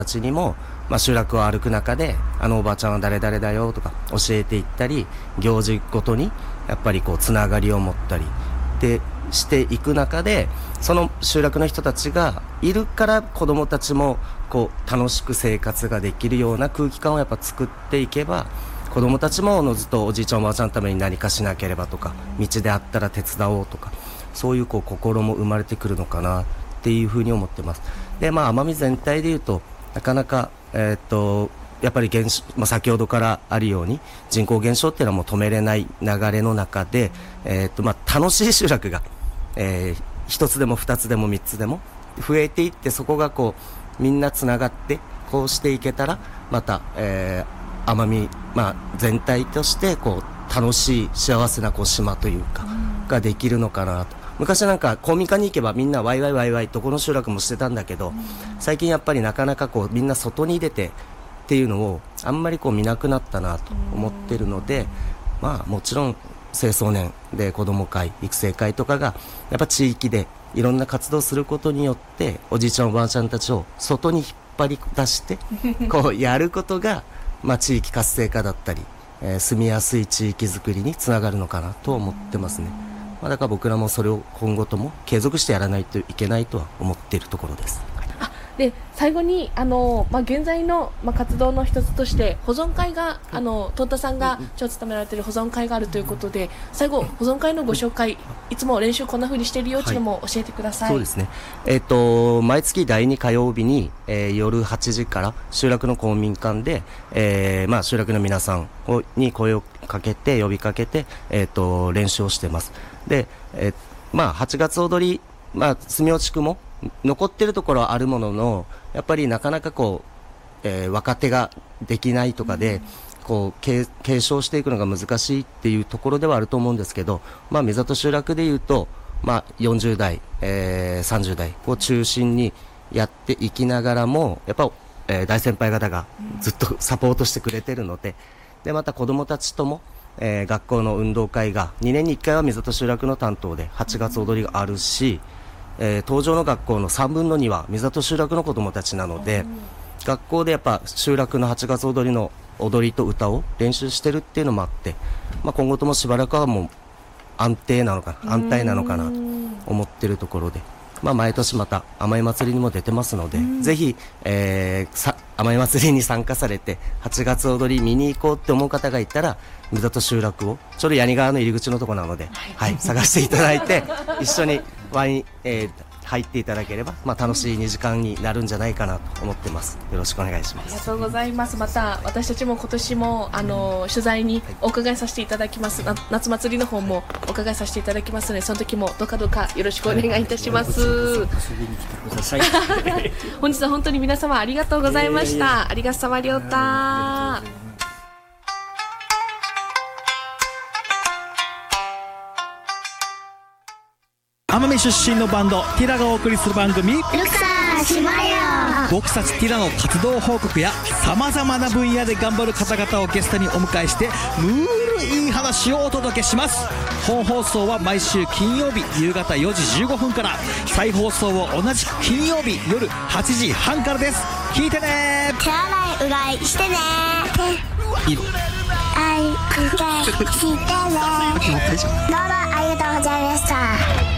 たちにも、集落を歩く中でおばあちゃんは誰々だよとか教えていったり、行事ごとにやっぱりこうつながりを持ったりでしていく中で、その集落の人たちがいるから子どもたちもこう楽しく生活ができるような空気感をやっぱ作っていけば、子どもたちもおのずとおじいちゃんおばあちゃんのために何かしなければとか、道であったら手伝おうとか、そういうこう心も生まれてくるのかなっていうふうに思ってます。で、奄美全体でいうとなかなかやっぱり先ほどからあるように人口減少っていうのはもう止めれない流れの中で、楽しい集落が、一つでも二つでも三つでも増えていって、そこがこうみんなつながってこうしていけたら、また、奄美、全体としてこう楽しい幸せなこう島というかができるのかなと。昔なんか公民館に行けばみんなワイワイワイワイどこの集落もしてたんだけど、最近やっぱりなかなかこうみんな外に出てっていうのをあんまりこう見なくなったなと思ってるので、もちろん青少年で子ども会育成会とかがやっぱ地域でいろんな活動することによって、おじいちゃんおばあちゃんたちを外に引っ張り出してこうやることが、地域活性化だったり、住みやすい地域づくりにつながるのかなと思ってますね。だから僕らもそれを今後とも継続してやらないといけないとは思っているところです。 で最後に現在の、活動の一つとして保存会がトンタさんが長を務められている保存会があるということで、最後保存会のご紹介、いつも練習こんな風にしているよっていうのも教えてください。 そうですね、毎月第2火曜日に、夜8時から集落の公民館で、集落の皆さんに声をかけて呼びかけて、練習をしてます。で、8月踊り、住吉区も残ってるところはあるものの、やっぱりなかなかこう、若手ができないとかで、こう継承していくのが難しいっていうところではあると思うんですけど、目里集落でいうと、40代、30代を中心にやっていきながらも、やっぱ、大先輩方がずっとサポートしてくれてるので、でまた子どもたちとも、学校の運動会が2年に1回は水戸集落の担当で8月踊りがあるし、東条の学校の3分の2は水戸集落の子どもたちなので、学校でやっぱ集落の8月踊りの踊りと歌を練習してるっていうのもあって、今後ともしばらくはもう安泰なのかなと思ってるところで、毎年また甘い祭りにも出てますので、ぜひ、甘い祭りに参加されて8月踊り見に行こうって思う方がいたら、水戸集落をちょうど八木川の入り口のところなので、探していただいて一緒にワイン、入っていただければ、楽しい2時間になるんじゃないかなと思ってます。よろしくお願いします。 ありがとうございます。また私たちも今年も取材にお伺いさせていただきます。夏祭りの方もお伺いさせていただきますので、その時もどうかよろしくお願いいたします。 遊びに来てください。 本日は本当に皆様ありがとうございました。ありがさまりょうた。 奄美出身のバンドティラがお送りする番組、 ルクサー島よ。 僕たちティラの活動報告やさまざまな分野で頑張る方々をゲストにお迎えして、ムールいい話をお届けします。本放送は毎週金曜日夕方4時15分から、再放送を同じく金曜日夜8時半からです。聞いてね。 手洗いうがいしてね。 いいの愛してね。どうもありがとうございました。